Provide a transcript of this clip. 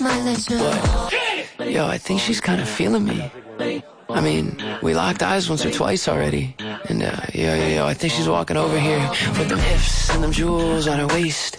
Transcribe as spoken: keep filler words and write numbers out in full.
But, yo, I think she's kind of feeling me. I mean, we locked eyes once or twice already. And, uh, yo, yo, yo, I think she's walking over here with them hips and them jewels on her waist.